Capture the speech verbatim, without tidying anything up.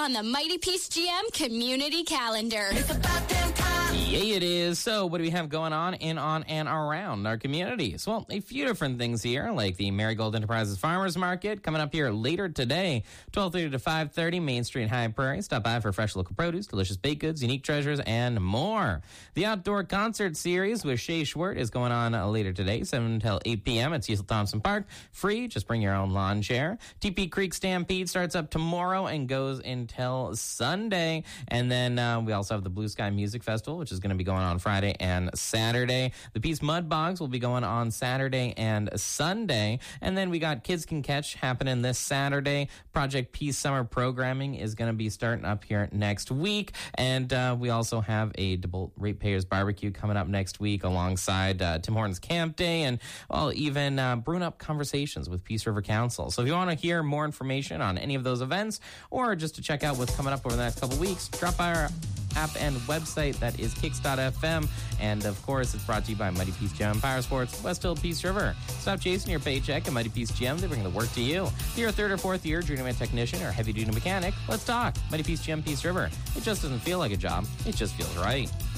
on the Mighty Peace G M community calendar. It's about damn time. Yeah, it is. So what do we have going on in, on, and around our communities? Well, a few different things here, like the Marigold Enterprises Farmers Market coming up here later today, twelve thirty to five thirty, Main Street, High Prairie. Stop by for fresh local produce, delicious baked goods, unique treasures, and more. The Outdoor Concert Series with Shay Schwert is going on later today, seven until eight p.m. at Cecil Thompson Park. Free, just bring your own lawn chair. T P Creek Stampede starts up tomorrow and goes until Sunday. And then uh, we also have the Blue Sky Music Festival, which is going to be going on Friday and Saturday. The Peace Mud Bogs will be going on Saturday and Sunday. And then we got Kids Can Catch happening this Saturday. Project Peace Summer Programming is going to be starting up here next week. And uh, we also have a DeBolt Ratepayers Barbecue coming up next week alongside uh, Tim Hortons Camp Day and, well, even uh, brewing up conversations with Peace River Council. So if you want to hear more information on any of those events or just to check out what's coming up over the next couple weeks, drop by our app and website. That is kicks dot f m. And of course, it's brought to you by Mighty Peace G M Power Sports, West Hill Peace River. Stop chasing your paycheck at Mighty Peace G M. They bring the work to you. If you're a third or fourth year journeyman technician or heavy duty mechanic, let's talk. Mighty Peace G M Peace River. It just doesn't feel like a job. It just feels right.